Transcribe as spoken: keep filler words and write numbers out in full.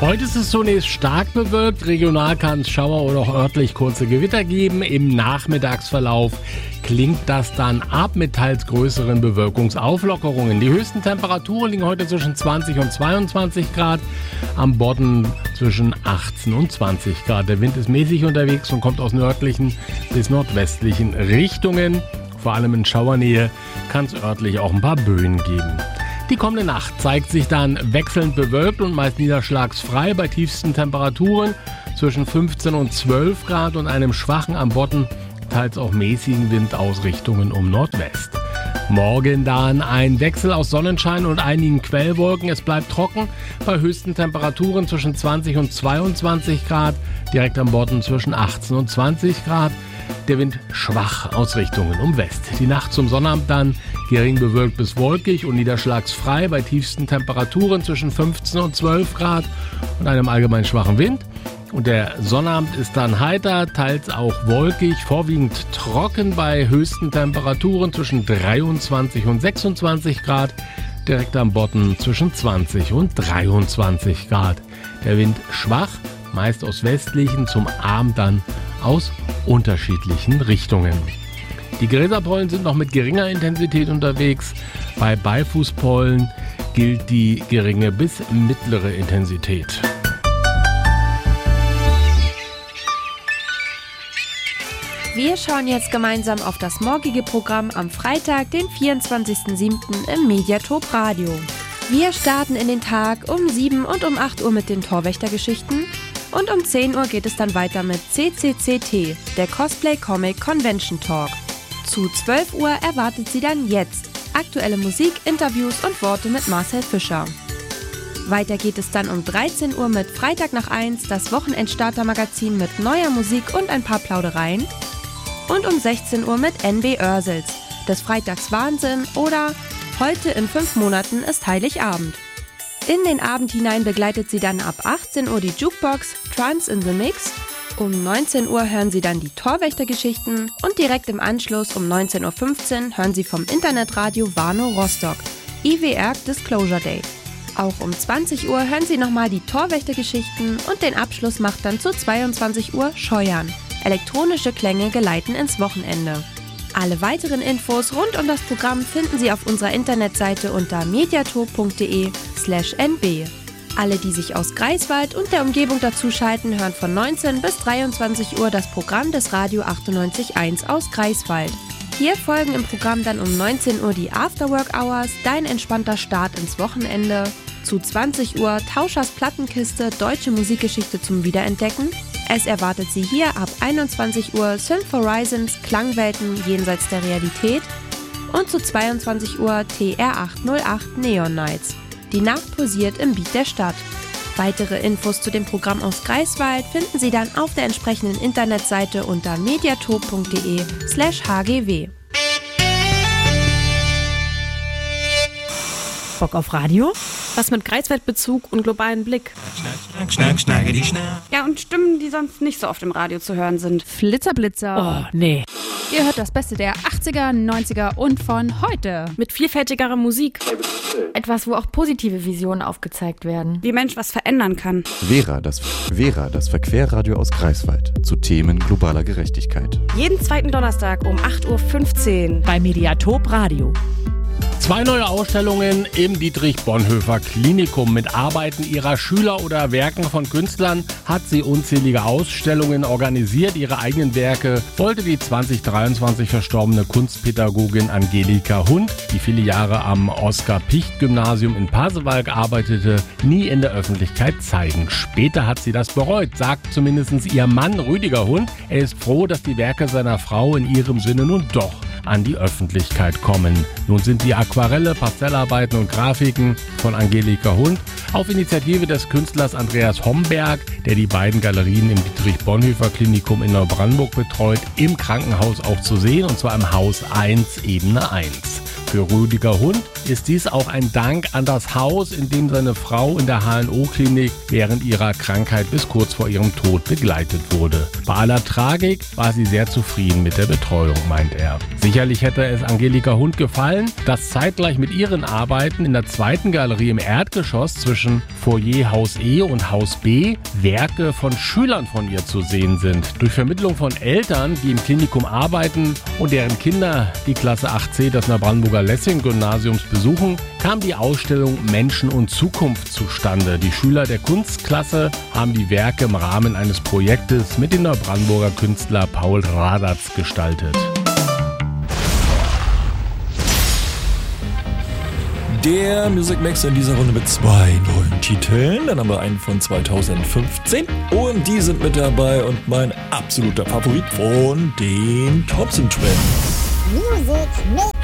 Heute ist es zunächst stark bewölkt, regional kann es Schauer oder auch örtlich kurze Gewitter geben. Im Nachmittagsverlauf klingt das dann ab mit teils größeren Bewölkungsauflockerungen. Die höchsten Temperaturen liegen heute zwischen zwanzig und zweiundzwanzig Grad, am Bodden zwischen achtzehn und zwanzig Grad. Der Wind ist mäßig unterwegs und kommt aus nördlichen bis nordwestlichen Richtungen. Vor allem in Schauernähe kann es örtlich auch ein paar Böen geben. Die kommende Nacht zeigt sich dann wechselnd bewölkt und meist niederschlagsfrei bei tiefsten Temperaturen zwischen fünfzehn und zwölf Grad und einem schwachen, am Bodden teils auch mäßigen Windausrichtungen um Nordwest. Morgen dann ein Wechsel aus Sonnenschein und einigen Quellwolken. Es bleibt trocken bei höchsten Temperaturen zwischen zwanzig und zweiundzwanzig Grad, direkt am Bodden zwischen achtzehn und zwanzig Grad. Der Wind schwach aus Richtungen um West. Die Nacht zum Sonnabend dann gering bewölkt bis wolkig und niederschlagsfrei bei tiefsten Temperaturen zwischen fünfzehn und zwölf Grad und einem allgemein schwachen Wind. Und der Sonnabend ist dann heiter, teils auch wolkig, vorwiegend trocken bei höchsten Temperaturen zwischen dreiundzwanzig und sechsundzwanzig Grad, direkt am Bodden zwischen zwanzig und dreiundzwanzig Grad. Der Wind schwach, meist aus westlichen, zum Abend dann aus unterschiedlichen Richtungen. Die Gräserpollen sind noch mit geringer Intensität unterwegs. Bei Beifußpollen gilt die geringe bis mittlere Intensität. Wir schauen jetzt gemeinsam auf das morgige Programm am Freitag, den vierundzwanzigsten siebten im Mediatop Radio. Wir starten in den Tag um sieben und um acht Uhr mit den Torwächtergeschichten. Und um zehn Uhr geht es dann weiter mit C C C T, der Cosplay Comic Convention Talk. Zu zwölf Uhr erwartet sie dann jetzt aktuelle Musik, Interviews und Worte mit Marcel Fischer. Weiter geht es dann um dreizehn Uhr mit Freitag nach eins, das Wochenendstarter-Magazin mit neuer Musik und ein paar Plaudereien. Und um sechzehn Uhr mit N B Oersels, des Freitags Wahnsinn oder Heute in fünf Monaten ist Heiligabend. In den Abend hinein begleitet sie dann ab achtzehn Uhr die Jukebox Trance in the Mix. Um neunzehn Uhr hören sie dann die Torwächtergeschichten und direkt im Anschluss um neunzehn Uhr fünfzehn hören sie vom Internetradio Warnow Rostock I W R Disclosure Day. Auch um zwanzig Uhr hören sie nochmal die Torwächtergeschichten und den Abschluss macht dann zu zweiundzwanzig Uhr Scheuern. Elektronische Klänge geleiten ins Wochenende. Alle weiteren Infos rund um das Programm finden Sie auf unserer Internetseite unter mediatop punkt de slash n b. Alle, die sich aus Greifswald und der Umgebung dazuschalten, hören von neunzehn bis dreiundzwanzig Uhr das Programm des Radio achtundneunzig Komma eins aus Greifswald. Hier folgen im Programm dann um neunzehn Uhr die Afterwork Hours, dein entspannter Start ins Wochenende. Zu zwanzig Uhr Tauschers Plattenkiste, deutsche Musikgeschichte zum Wiederentdecken. Es erwartet Sie hier ab einundzwanzig Uhr Synth Horizons, Klangwelten jenseits der Realität. Und zu zweiundzwanzig Uhr T R achthundertacht Neon Nights. Die Nacht pulsiert im Beat der Stadt. Weitere Infos zu dem Programm aus Greifswald finden Sie dann auf der entsprechenden Internetseite unter mediatop punkt de slash h g w. Bock auf Radio? Was mit Greifswald-Bezug und globalen Blick. Schnack, schnack, schnacke die Schnack. Ja, und Stimmen, die sonst nicht so oft im Radio zu hören sind. Flitzer-Blitzer. Oh, nee. Ihr hört das Beste der achtziger, neunziger und von heute. Mit vielfältigerer Musik. Etwas, wo auch positive Visionen aufgezeigt werden. Wie Mensch was verändern kann. Vera, das, Vera, das Verquerradio aus Greifswald. Zu Themen globaler Gerechtigkeit. Jeden zweiten Donnerstag um acht Uhr fünfzehn. Bei Mediatop Radio. Zwei neue Ausstellungen im Dietrich-Bonhoeffer Klinikum. Mit Arbeiten ihrer Schüler oder Werken von Künstlern hat sie unzählige Ausstellungen organisiert. Ihre eigenen Werke wollte die zwanzig dreiundzwanzig verstorbene Kunstpädagogin Angelika Hund, die viele Jahre am Oskar-Picht-Gymnasium in Pasewalk arbeitete, nie in der Öffentlichkeit zeigen. Später hat sie das bereut, sagt zumindest ihr Mann Rüdiger Hund. Er ist froh, dass die Werke seiner Frau in ihrem Sinne nun doch an die Öffentlichkeit kommen. Nun sind die Aquarelle, Pastellarbeiten und Grafiken von Angelika Hund auf Initiative des Künstlers Andreas Homberg, der die beiden Galerien im Dietrich-Bonhoeffer Klinikum in Neubrandenburg betreut, im Krankenhaus auch zu sehen, und zwar im Haus eins, Ebene eins. Für Rüdiger Hund ist dies auch ein Dank an das Haus, in dem seine Frau in der H N O-Klinik während ihrer Krankheit bis kurz vor ihrem Tod begleitet wurde. Bei aller Tragik war sie sehr zufrieden mit der Betreuung, meint er. Sicherlich hätte es Angelika Hund gefallen, dass zeitgleich mit ihren Arbeiten in der zweiten Galerie im Erdgeschoss zwischen Foyer Haus E und Haus B Werke von Schülern von ihr zu sehen sind. Durch Vermittlung von Eltern, die im Klinikum arbeiten und deren Kinder die Klasse acht C des Neubrandenburger Lessing-Gymnasiums besuchen, kam die Ausstellung Menschen und Zukunft zustande. Die Schüler der Kunstklasse haben die Werke im Rahmen eines Projektes mit dem Neubrandenburger Künstler Paul Radatz gestaltet. Der Music Mix in dieser Runde mit zwei neuen Titeln. Dann haben wir einen von zweitausendfünfzehn und die sind mit dabei und mein absoluter Favorit von den Thompson Twins. Music Mix.